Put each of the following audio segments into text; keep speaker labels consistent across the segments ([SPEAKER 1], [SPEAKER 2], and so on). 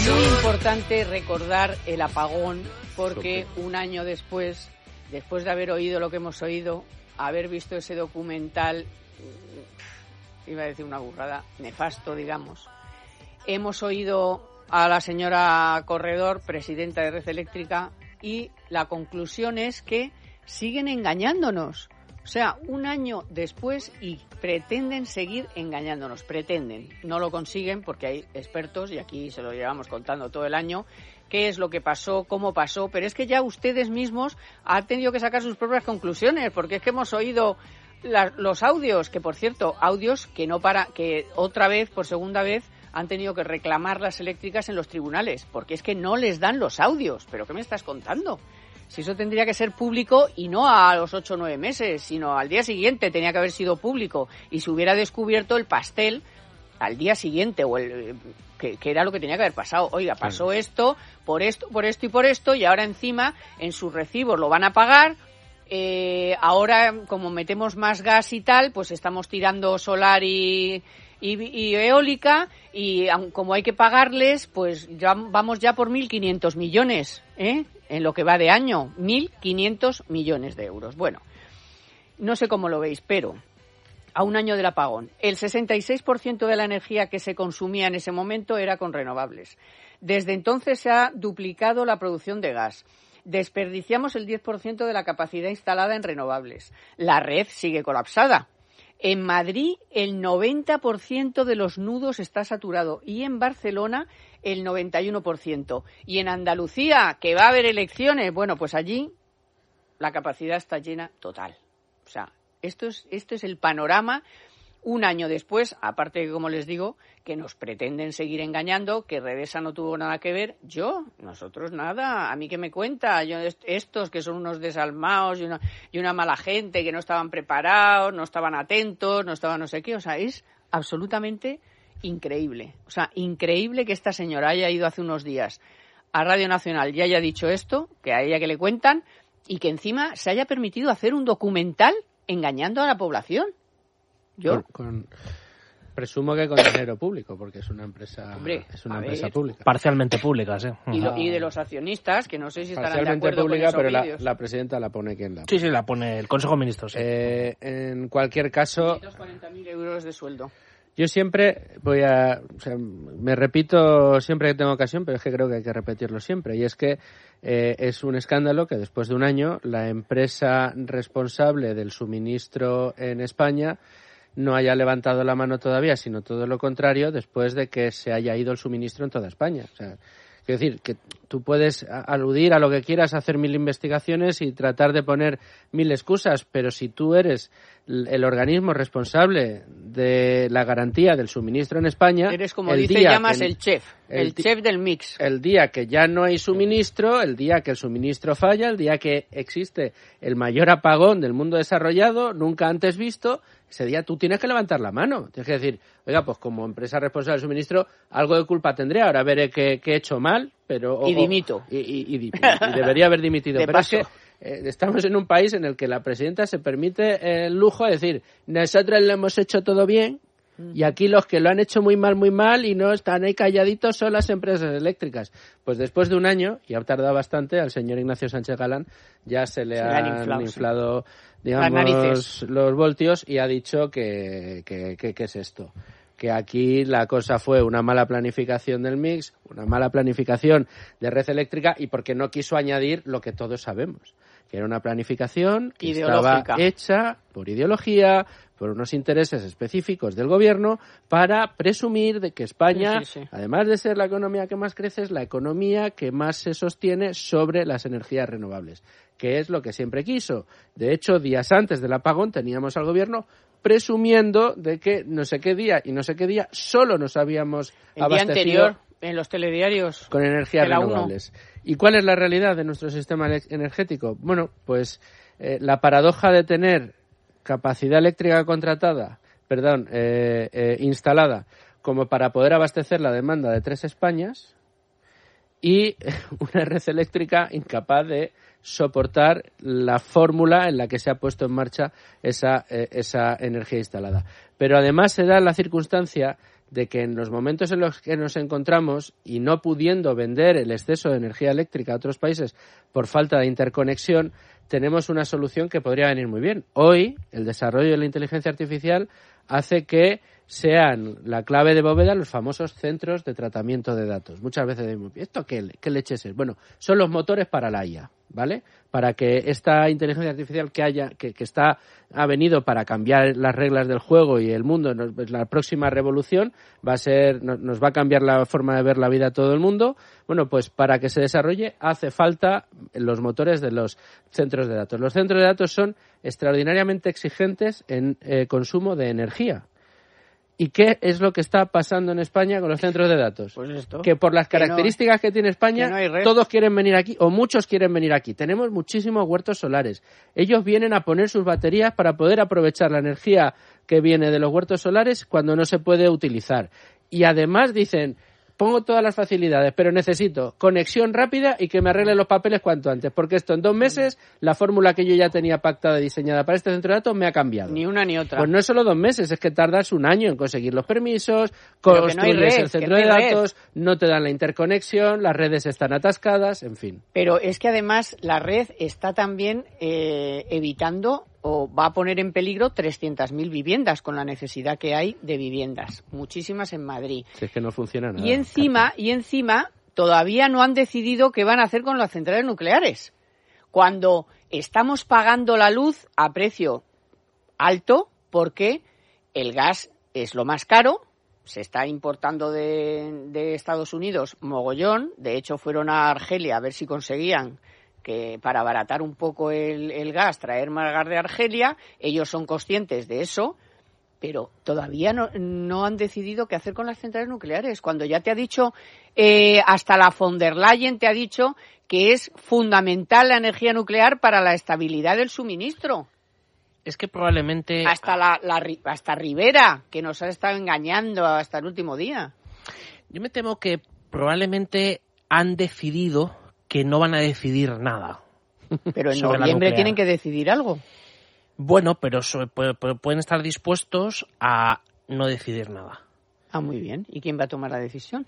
[SPEAKER 1] Muy importante recordar el apagón, porque un año después de haber oído lo que hemos oído, haber visto ese documental, iba a decir una burrada, nefasto, digamos, hemos oído a la señora Corredor, presidenta de Red Eléctrica, y la conclusión es que siguen engañándonos. O sea, un año después y pretenden seguir engañándonos. Pretenden. No lo consiguen porque hay expertos, y aquí se lo llevamos contando todo el año, qué es lo que pasó, cómo pasó. Pero es que ya ustedes mismos han tenido que sacar sus propias conclusiones, porque es que hemos oído los audios, que por cierto, audios que otra vez, por segunda vez, han tenido que reclamar las eléctricas en los tribunales, porque es que no les dan los audios. ¿Pero qué me estás contando? Si eso tendría que ser público y no a los 8 o 9 meses, sino al día siguiente tenía que haber sido público y se hubiera descubierto el pastel al día siguiente o que era lo que tenía que haber pasado. Oiga, pasó esto, por esto y ahora encima en sus recibos lo van a pagar. Ahora, como metemos más gas y tal, pues estamos tirando solar y eólica y como hay que pagarles, pues ya vamos ya por 1.500 millones, en lo que va de año, 1.500 millones de euros. Bueno, no sé cómo lo veis, pero a un año del apagón, el 66% de la energía que se consumía en ese momento era con renovables. Desde entonces se ha duplicado la producción de gas. Desperdiciamos el 10% de la capacidad instalada en renovables. La red sigue colapsada. En Madrid el 90% de los nudos está saturado y en Barcelona el 91%. Y en Andalucía, que va a haber elecciones, bueno, pues allí la capacidad está llena total. O sea, esto es el panorama un año después, aparte que, como les digo, que nos pretenden seguir engañando, que Redesa no tuvo nada que ver. Nosotros nada, a mí que me cuenta, estos que son unos desalmados y una mala gente, que no estaban preparados, no estaban atentos, no estaban no sé qué, o sea, es absolutamente increíble. O sea, increíble que esta señora haya ido hace unos días a Radio Nacional y haya dicho esto, que a ella que le cuentan, y que encima se haya permitido hacer un documental engañando a la población.
[SPEAKER 2] Presumo que con dinero público, porque es una empresa, pública.
[SPEAKER 3] Parcialmente pública, sí.
[SPEAKER 1] Y de los accionistas, que no sé si estarán de acuerdo
[SPEAKER 2] pública,
[SPEAKER 1] con esos
[SPEAKER 2] pero
[SPEAKER 1] vídeos.
[SPEAKER 2] la presidenta la pone quien la
[SPEAKER 3] pone. Sí, la pone el Consejo de Ministros. Sí.
[SPEAKER 2] En cualquier caso...
[SPEAKER 1] 540.000 euros de sueldo.
[SPEAKER 2] Yo siempre me repito siempre que tengo ocasión, pero es que creo que hay que repetirlo siempre, y es que es un escándalo que después de un año la empresa responsable del suministro en España no haya levantado la mano todavía, sino todo lo contrario, después de que se haya ido el suministro en toda España. O sea, quiero decir, que tú puedes aludir a lo que quieras, hacer 1000 investigaciones y tratar de poner 1000 excusas, pero si tú eres el organismo responsable de la garantía del suministro en España...
[SPEAKER 1] Eres, como llamas el chef del mix.
[SPEAKER 2] El día que ya no hay suministro, el día que el suministro falla, el día que existe el mayor apagón del mundo desarrollado, nunca antes visto, ese día tú tienes que levantar la mano. Tienes que decir, oiga, pues como empresa responsable del suministro, algo de culpa tendré, ahora veré qué he hecho mal, pero...
[SPEAKER 1] dimito.
[SPEAKER 2] Y debería haber dimitido. Pero
[SPEAKER 1] paso.
[SPEAKER 2] Es que estamos en un país en el que la presidenta se permite el lujo de decir, nosotros lo hemos hecho todo bien, y aquí los que lo han hecho muy mal y no están ahí calladitos son las empresas eléctricas. Pues después de un año, y ha tardado bastante, al señor Ignacio Sánchez Galán ya se le han inflado, digamos, los voltios, y ha dicho que es esto. Que aquí la cosa fue una mala planificación del mix, una mala planificación de Red Eléctrica, y porque no quiso añadir lo que todos sabemos, que era una planificación que estaba hecha por ideología, por unos intereses específicos del gobierno, para presumir de que España, además de ser la economía que más crece, es la economía que más se sostiene sobre las energías renovables, que es lo que siempre quiso. De hecho, días antes del apagón teníamos al gobierno presumiendo de que no sé qué día y no sé qué día solo nos habíamos abastecido
[SPEAKER 1] el día anterior en los telediarios
[SPEAKER 2] con energías renovables. ¿Y cuál es la realidad de nuestro sistema energético? Bueno, pues la paradoja de tener capacidad eléctrica instalada como para poder abastecer la demanda de 3 Españas, y una red eléctrica incapaz de soportar la fórmula en la que se ha puesto en marcha esa energía instalada. Pero además se da la circunstancia de que en los momentos en los que nos encontramos y no pudiendo vender el exceso de energía eléctrica a otros países por falta de interconexión, tenemos una solución que podría venir muy bien. Hoy, el desarrollo de la inteligencia artificial hace que sean la clave de bóveda los famosos centros de tratamiento de datos. Muchas veces decimos, ¿esto qué leches es? Bueno, son los motores para la IA, ¿vale? Para que esta inteligencia artificial que ha venido para cambiar las reglas del juego y el mundo, la próxima revolución nos va a cambiar la forma de ver la vida a todo el mundo. Bueno, pues para que se desarrolle hace falta los motores de los centros de datos. Los centros de datos son extraordinariamente exigentes en consumo de energía. ¿Y qué es lo que está pasando en España con los centros de datos?
[SPEAKER 1] Pues esto.
[SPEAKER 2] Que por las características que tiene España, todos quieren venir aquí, o muchos quieren venir aquí. Tenemos muchísimos huertos solares. Ellos vienen a poner sus baterías para poder aprovechar la energía que viene de los huertos solares cuando no se puede utilizar. Y además dicen, pongo todas las facilidades, pero necesito conexión rápida y que me arreglen los papeles cuanto antes, porque esto en 2 meses, la fórmula que yo ya tenía pactada y diseñada para este centro de datos me ha cambiado.
[SPEAKER 1] Ni una ni otra.
[SPEAKER 2] Pues no es solo 2 meses, es que tardas 1 año en conseguir los permisos, construyes el centro de datos, no te dan la interconexión, las redes están atascadas, en fin.
[SPEAKER 1] Pero es que además la red está también evitando o va a poner en peligro 300.000 viviendas con la necesidad que hay de viviendas, muchísimas en Madrid.
[SPEAKER 2] Si es que no funciona nada.
[SPEAKER 1] Y encima todavía no han decidido qué van a hacer con las centrales nucleares. Cuando estamos pagando la luz a precio alto porque el gas es lo más caro, se está importando de Estados Unidos mogollón, de hecho fueron a Argelia a ver si conseguían que para abaratar un poco el gas, traer más gas de Argelia, ellos son conscientes de eso, pero todavía no han decidido qué hacer con las centrales nucleares. Cuando ya te ha dicho, hasta la von der Leyen te ha dicho que es fundamental la energía nuclear para la estabilidad del suministro.
[SPEAKER 3] Es que probablemente...
[SPEAKER 1] Hasta Rivera, que nos ha estado engañando hasta el último día.
[SPEAKER 3] Yo me temo que probablemente han decidido que no van a decidir nada.
[SPEAKER 1] Pero en noviembre tienen que decidir algo.
[SPEAKER 3] Bueno, pero pueden estar dispuestos a no decidir nada.
[SPEAKER 1] Ah, muy bien. ¿Y quién va a tomar la decisión?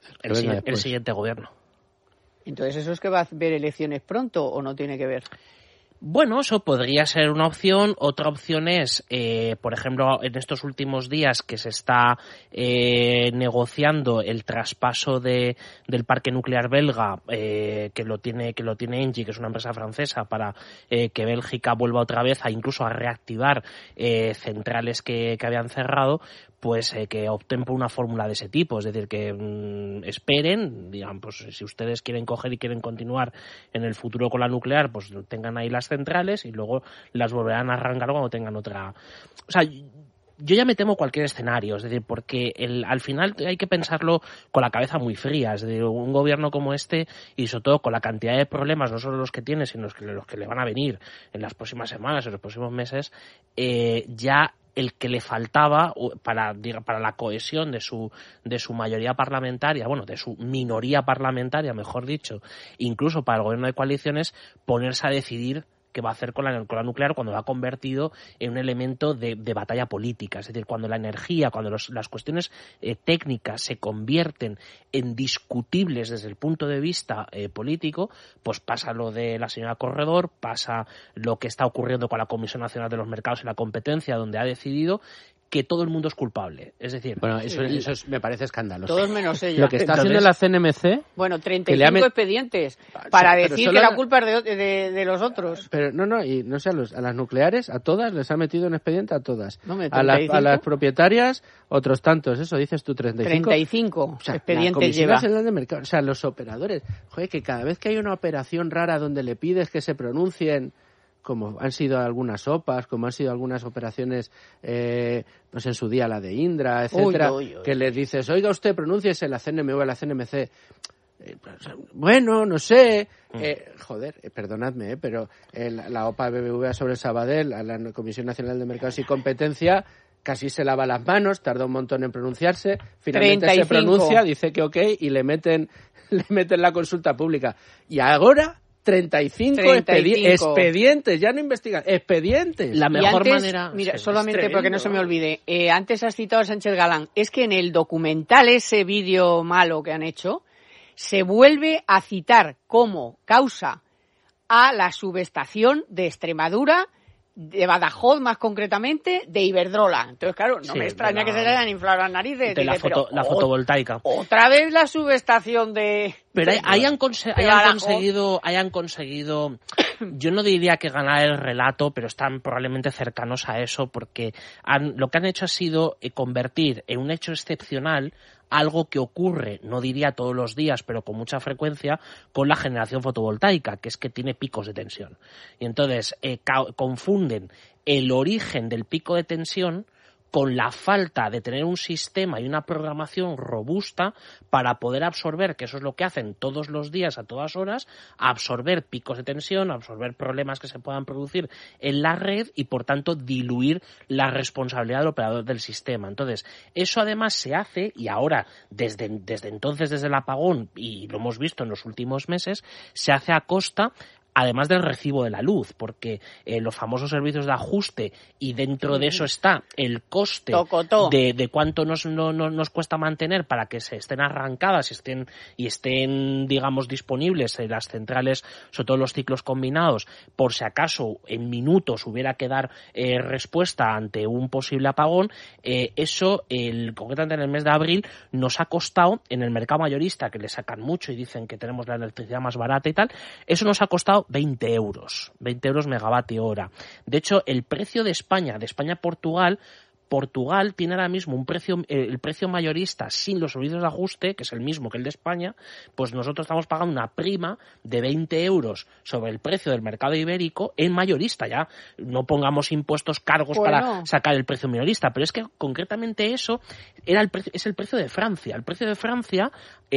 [SPEAKER 3] El siguiente gobierno.
[SPEAKER 1] Entonces, ¿eso es que va a haber elecciones pronto o no tiene que ver?
[SPEAKER 3] Bueno, eso podría ser una opción. Otra opción es, por ejemplo, en estos últimos días que se está negociando el traspaso del parque nuclear belga, que lo tiene Engie, que es una empresa francesa, para que Bélgica vuelva otra vez incluso a reactivar centrales que habían cerrado, pues que opten por una fórmula de ese tipo, es decir, que esperen, digan, pues si ustedes quieren coger y quieren continuar en el futuro con la nuclear, pues tengan ahí las centrales y luego las volverán a arrancar cuando tengan otra. O sea, yo ya me temo cualquier escenario, es decir, porque al final hay que pensarlo con la cabeza muy fría, es decir, un gobierno como este, y sobre todo con la cantidad de problemas, no solo los que tiene, sino los que le van a venir en las próximas semanas, en los próximos meses, ya el que le faltaba para la cohesión de su mayoría parlamentaria, bueno, de su minoría parlamentaria, mejor dicho, incluso para el gobierno de coaliciones, ponerse a decidir qué va a hacer con la nuclear cuando la ha convertido en un elemento de batalla política. Es decir, cuando la energía, cuando las cuestiones técnicas se convierten en discutibles desde el punto de vista político, pues pasa lo de la señora Corredor, pasa lo que está ocurriendo con la Comisión Nacional de los Mercados y la Competencia, donde ha decidido que todo el mundo es culpable. Es decir,
[SPEAKER 2] bueno, eso me parece escandaloso.
[SPEAKER 1] Todos menos ella.
[SPEAKER 2] Lo que está haciendo la CNMC...
[SPEAKER 1] Bueno, 35 expedientes para decir que la culpa es de los otros.
[SPEAKER 2] Pero y no sé, a las nucleares, a todas, les ha metido un expediente a todas.
[SPEAKER 1] No,
[SPEAKER 2] a las propietarias, otros tantos, eso dices tú, 35.
[SPEAKER 1] 35
[SPEAKER 2] o sea,
[SPEAKER 1] expedientes lleva.
[SPEAKER 2] Nacional de Mercado, o sea, los operadores. Joder, que cada vez que hay una operación rara donde le pides que se pronuncien, como han sido algunas OPAs, como han sido algunas operaciones, pues en su día la de Indra, etcétera, que le dices, oiga usted, pronúnciese la CNMV o la CNMC. Bueno, no sé, perdonadme, pero la OPA BBVA sobre Sabadell, a la Comisión Nacional de Mercados y Competencia, casi se lava las manos, tarda un montón en pronunciarse, finalmente 35. Se pronuncia, dice que ok, y le meten la consulta pública. Y ahora 35 expedientes, ya no investigan, expedientes.
[SPEAKER 3] La mejor
[SPEAKER 1] antes,
[SPEAKER 3] manera...
[SPEAKER 1] Mira,
[SPEAKER 3] sí,
[SPEAKER 1] solamente porque no se me olvide, antes has citado a Sánchez Galán, es que en el documental, ese vídeo malo que han hecho, se vuelve a citar como causa a la subestación de Extremadura, de Badajoz más concretamente, de Iberdrola. Entonces, claro, no me extraña que se le hayan inflado las narices.
[SPEAKER 3] De la fotovoltaica.
[SPEAKER 1] Otra vez la subestación de...
[SPEAKER 3] Pero hayan conseguido, yo no diría que ganar el relato, pero están probablemente cercanos a eso, porque lo que han hecho ha sido convertir en un hecho excepcional algo que ocurre, no diría todos los días, pero con mucha frecuencia, con la generación fotovoltaica, que es que tiene picos de tensión. Y entonces confunden el origen del pico de tensión con la falta de tener un sistema y una programación robusta para poder absorber, que eso es lo que hacen todos los días a todas horas, absorber picos de tensión, absorber problemas que se puedan producir en la red y, por tanto, diluir la responsabilidad del operador del sistema. Entonces, eso además se hace, y ahora, desde entonces, desde el apagón, y lo hemos visto en los últimos meses, se hace a costa además del recibo de la luz, porque los famosos servicios de ajuste, y dentro de eso está el coste de cuánto nos cuesta mantener para que se estén arrancadas y estén, digamos, disponibles en las centrales, sobre todo los ciclos combinados, por si acaso en minutos hubiera que dar respuesta ante un posible apagón. Eso, concretamente en el mes de abril, nos ha costado, en el mercado mayorista, que le sacan mucho y dicen que tenemos la electricidad más barata y tal, eso nos ha costado 20 euros megavatio hora. De hecho, el precio de España a Portugal tiene ahora mismo el precio mayorista sin los servicios de ajuste, que es el mismo que el de España, pues nosotros estamos pagando una prima de 20 euros sobre el precio del mercado ibérico en mayorista. Ya no pongamos impuestos, cargos para sacar el precio minorista, pero es que concretamente eso es el precio de Francia. El precio de Francia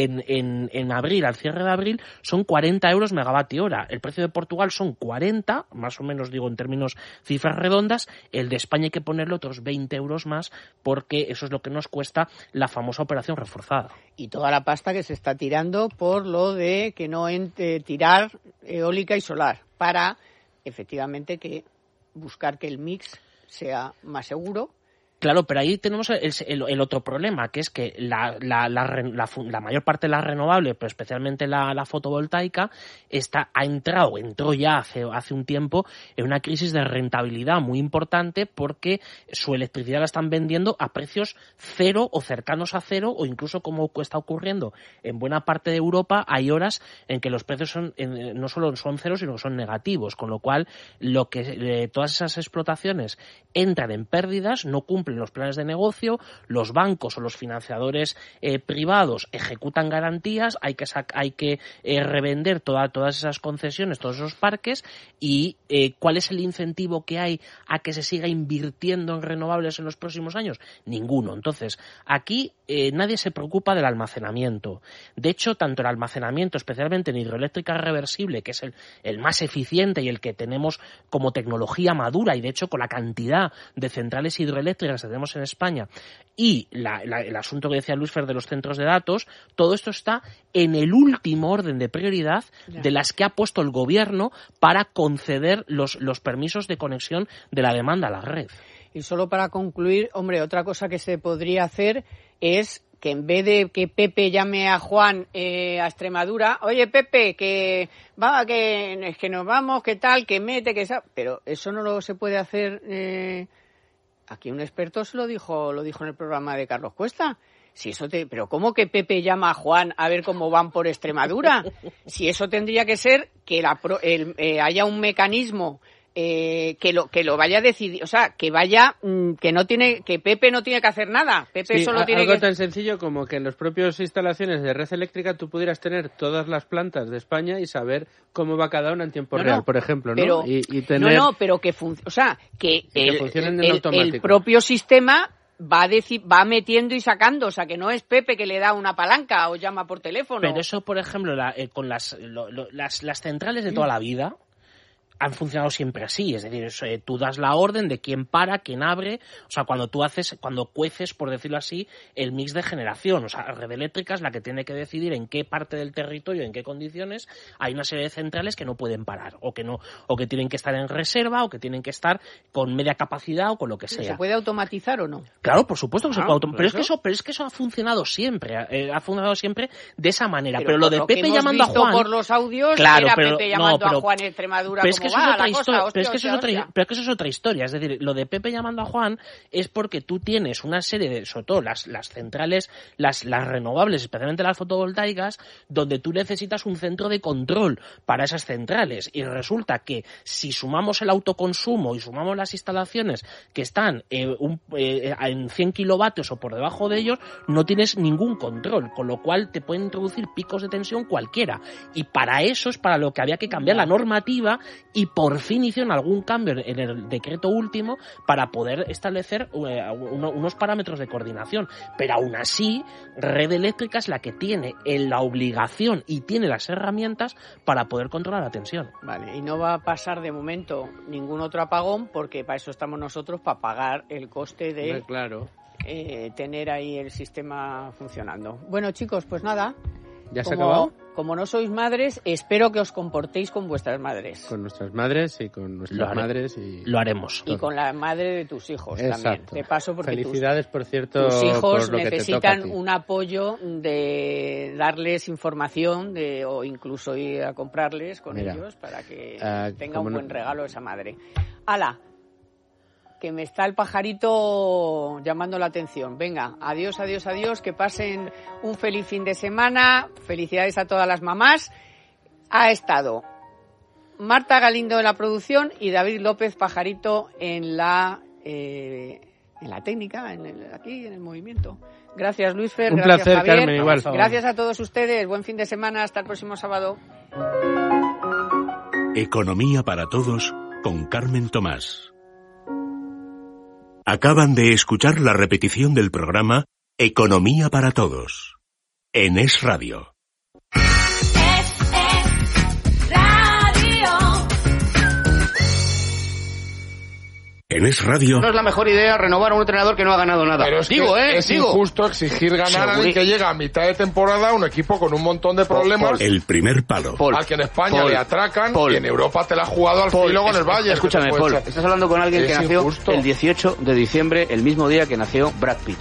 [SPEAKER 3] en abril, al cierre de abril, son 40 euros megavatio hora. El precio de Portugal son 40, más o menos digo en términos cifras redondas. El de España hay que ponerle otros 20 euros más, porque eso es lo que nos cuesta la famosa operación reforzada.
[SPEAKER 1] Y toda la pasta que se está tirando por lo de que no tirar eólica y solar, para efectivamente buscar que el mix sea más seguro.
[SPEAKER 3] Claro, pero ahí tenemos el otro problema, que es que la mayor parte de la renovable, pero especialmente la fotovoltaica, entró ya hace un tiempo en una crisis de rentabilidad muy importante, porque su electricidad la están vendiendo a precios cero o cercanos a cero, o incluso, como está ocurriendo en buena parte de Europa, hay horas en que los precios no solo son cero, sino que son negativos, con lo cual todas esas explotaciones entran en pérdidas, no cumplen los planes de negocio, los bancos o los financiadores privados ejecutan garantías, hay que revender todas esas concesiones, todos esos parques, y ¿cuál es el incentivo que hay a que se siga invirtiendo en renovables en los próximos años? Ninguno. Entonces, aquí nadie se preocupa del almacenamiento. De hecho, tanto el almacenamiento, especialmente en hidroeléctrica reversible, que es el más eficiente y el que tenemos como tecnología madura, y de hecho con la cantidad de centrales hidroeléctricas que tenemos en España, y el asunto que decía Luis Fer de los centros de datos, todo esto está en el último orden de prioridad de las que ha puesto el gobierno para conceder los permisos de conexión de la demanda a la red.
[SPEAKER 1] Y solo para concluir, hombre, otra cosa que se podría hacer es que en vez de que Pepe llame a Juan a Extremadura, oye Pepe, que es que nos vamos, que tal, que mete, que pero eso no se puede hacer. Aquí un experto se lo dijo en el programa de Carlos Cuesta. Pero ¿cómo que Pepe llama a Juan a ver cómo van por Extremadura? Si eso tendría que ser que haya un mecanismo que lo vaya a decidir, o sea, que Pepe no tiene que hacer nada. Pepe solo tiene
[SPEAKER 2] algo tan sencillo como que en las propias instalaciones de red eléctrica tú pudieras tener todas las plantas de España y saber cómo va cada una en tiempo real, por ejemplo, ¿no?
[SPEAKER 1] Pero,
[SPEAKER 2] y tener...
[SPEAKER 1] pero que funcionen en
[SPEAKER 2] automático.
[SPEAKER 1] El propio sistema va metiendo y sacando, o sea, que no es Pepe que le da una palanca o llama por teléfono.
[SPEAKER 3] Pero eso, por ejemplo, con las centrales de toda la vida, han funcionado siempre así, es decir, tú das la orden de quién para, quién abre, o sea, cuando cueces, por decirlo así, el mix de generación, o sea, Red Eléctrica es la que tiene que decidir en qué parte del territorio, en qué condiciones hay una serie de centrales que no pueden parar, o que tienen que estar en reserva, o que tienen que estar con media capacidad, o con lo que sea.
[SPEAKER 1] ¿Se puede automatizar o no?
[SPEAKER 3] Claro, por supuesto que se puede automatizar, pero es que eso ha funcionado siempre de esa manera, pero lo de Pepe llamando a Juan...
[SPEAKER 1] por los audios,
[SPEAKER 3] claro,
[SPEAKER 1] era Pepe llamando a Juan en Extremadura, pero como va la cosa,
[SPEAKER 3] pero es que eso es otra historia. Es decir, lo de Pepe llamando a Juan es porque tú tienes una serie de, sobre todo las centrales, las renovables, especialmente las fotovoltaicas, donde tú necesitas un centro de control para esas centrales. Y resulta que si sumamos el autoconsumo y sumamos las instalaciones que están en 100 kilovatios o por debajo de ellos, no tienes ningún control, con lo cual te pueden introducir picos de tensión cualquiera. Y para eso es para lo que había que cambiar la normativa, y por fin hicieron algún cambio en el decreto último para poder establecer unos parámetros de coordinación. Pero aún así, Red Eléctrica es la que tiene la obligación y tiene las herramientas para poder controlar la tensión.
[SPEAKER 1] Vale, y no va a pasar de momento ningún otro apagón, porque para eso estamos nosotros, para pagar el coste de tener ahí el sistema funcionando. Bueno, chicos, pues nada.
[SPEAKER 2] ¿Ya se ha acabado?
[SPEAKER 1] Como no sois madres, espero que os comportéis con vuestras madres.
[SPEAKER 2] Con nuestras madres y con nuestras madres.
[SPEAKER 3] Lo haremos.
[SPEAKER 1] Y con la madre de tus hijos.
[SPEAKER 2] Exacto.
[SPEAKER 1] También. De paso, porque
[SPEAKER 2] felicidades, por cierto,
[SPEAKER 1] tus hijos
[SPEAKER 2] por lo
[SPEAKER 1] necesitan
[SPEAKER 2] que
[SPEAKER 1] un apoyo de darles información o incluso ir a comprarles con ellos para que tenga un buen regalo esa madre. ¡Hala! Que me está el pajarito llamando la atención. Venga, adiós, adiós, adiós, que pasen un feliz fin de semana. Felicidades a todas las mamás. Ha estado Marta Galindo en la producción y David López Pajarito en la técnica, aquí en el movimiento. Gracias, Luisfer.
[SPEAKER 2] Un
[SPEAKER 1] gracias,
[SPEAKER 2] placer,
[SPEAKER 1] Javier.
[SPEAKER 2] Carmen, igual.
[SPEAKER 1] Gracias a todos ustedes. Buen fin de semana. Hasta el próximo sábado.
[SPEAKER 4] Economía para todos con Carmen Tomás. Acaban de escuchar la repetición del programa Economía para Todos en Es Radio. En Es Radio.
[SPEAKER 5] No es la mejor idea renovar a un entrenador que no ha ganado nada.
[SPEAKER 6] Pero es injusto exigir ganar a alguien que llega a mitad de temporada a un equipo con un montón de problemas.
[SPEAKER 4] El primer palo.
[SPEAKER 6] Al que en España le atracan y en Europa te la ha jugado al filo con el Bayern.
[SPEAKER 5] Escúchame, Paul, estás hablando con alguien que nació el 18 de diciembre, el mismo día que nació Brad Pitt.